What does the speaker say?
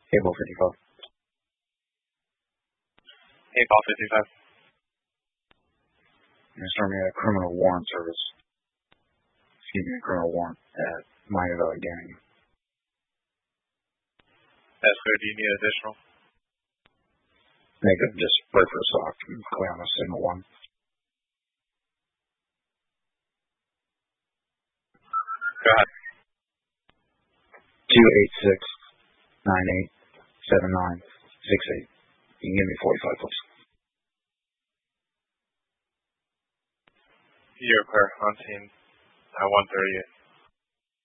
Cable 55. Hey, Ball 55. Start me a criminal warrant service. Excuse me, a criminal warrant at Miami Valley Gaming. That's good. Do you need additional? Make it just break for a sock and clear on a signal one. Go ahead. 286-9879-68. You can give me 45, please. You're clear on scene at 1:30.